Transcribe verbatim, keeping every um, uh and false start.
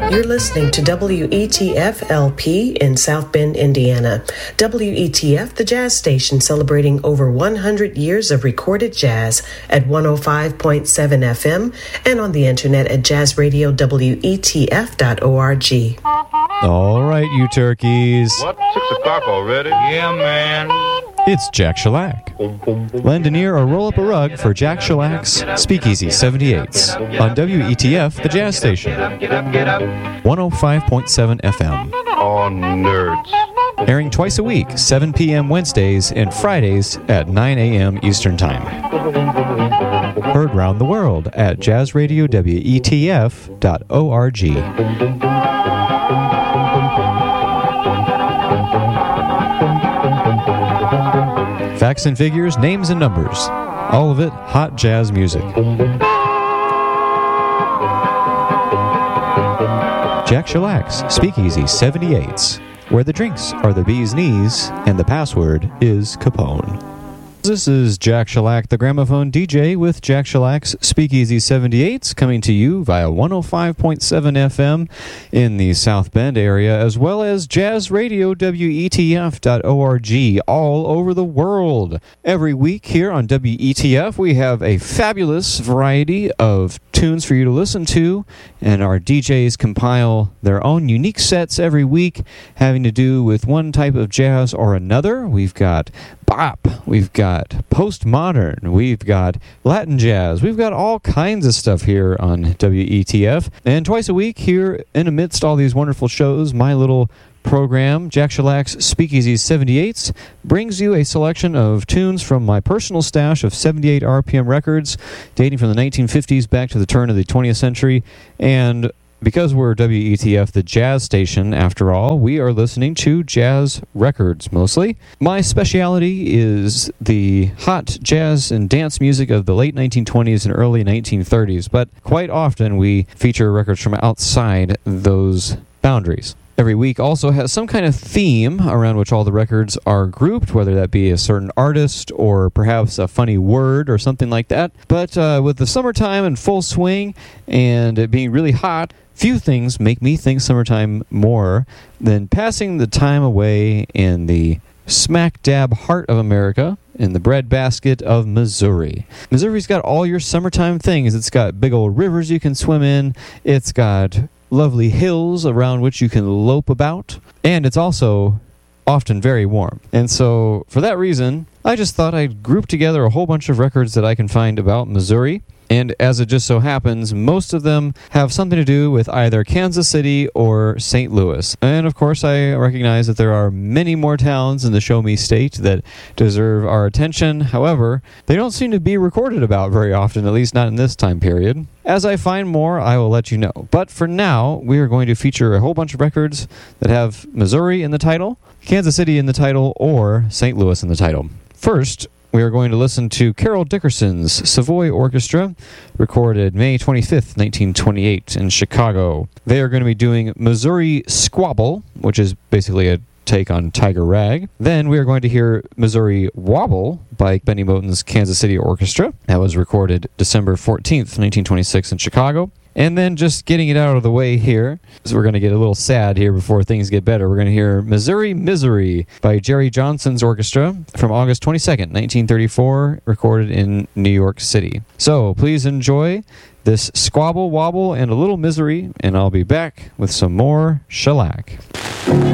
You're listening to W E T F L P in South Bend, Indiana. W E T F, the jazz station celebrating over one hundred years of recorded jazz at one oh five point seven F M and on the internet at jazz radio W E T F dot org. All right, you turkeys. What? Six o'clock already? Yeah, man. It's Jack Shellac. Lend an ear or roll up a rug for Jack Shellac's Speakeasy seventy-eights on W E T F, the jazz station. one oh five point seven F M. Oh, nerds. Airing twice a week, seven p.m. Wednesdays and Fridays at nine a.m. Eastern Time. Heard round the world at jazz radio W E T F dot org. Facts and figures, names and numbers. All of it hot jazz music. Jack Shellac's Speakeasy seventy-eights, where the drinks are the bee's knees and the password is Capone. This is Jack Shellac, the gramophone D J, with Jack Shellac's Speakeasy seventy-eights, coming to you via one oh five point seven F M in the South Bend area, as well as Jazz Radio W E T F dot org all over the world. Every week here on W E T F, we have a fabulous variety of tunes for you to listen to, and our D Js compile their own unique sets every week having to do with one type of jazz or another. We've got bop, we've got postmodern, we've got Latin jazz, we've got all kinds of stuff here on W E T F. And twice a week here in amidst all these wonderful shows, my little program, Jack Shellac's Speakeasy seventy-eights, brings you a selection of tunes from my personal stash of seventy-eight R P M records dating from the nineteen fifties back to the turn of the twentieth century. And because we're W E T F, the jazz station, after all, we are listening to jazz records mostly. My speciality is the hot jazz and dance music of the late nineteen twenties and early nineteen thirties, but quite often we feature records from outside those boundaries. Every week also has some kind of theme around which all the records are grouped, whether that be a certain artist or perhaps a funny word or something like that. But uh, with the summertime in full swing and it being really hot, few things make me think summertime more than passing the time away in the smack dab heart of America, in the breadbasket of Missouri. Missouri's got all your summertime things. It's got big old rivers you can swim in. It's got lovely hills around which you can lope about, and it's also often very warm. And so, for that reason, I just thought I'd group together a whole bunch of records that I can find about Missouri, and as it just so happens, most of them have something to do with either Kansas City or Saint Louis. And of course, I recognize that there are many more towns in the Show Me State that deserve our attention. However, they don't seem to be recorded about very often, at least not in this time period. As I find more, I will let you know. But for now, we are going to feature a whole bunch of records that have Missouri in the title, Kansas City in the title, or Saint Louis in the title. First, we are going to listen to Carol Dickerson's Savoy Orchestra, recorded May twenty-fifth, nineteen twenty-eight in Chicago. They are going to be doing Missouri Squabble, which is basically a take on Tiger Rag. Then we are going to hear Missouri Wobble by Benny Moten's Kansas City Orchestra. That was recorded December fourteenth, nineteen twenty-six in Chicago. And then just getting it out of the way here, so we're going to get a little sad here before things get better. We're going to hear Missouri Misery by Jerry Johnson's Orchestra from August twenty-second, nineteen thirty-four, recorded in New York City. So please enjoy this squabble, wobble, and a little misery, and I'll be back with some more shellac.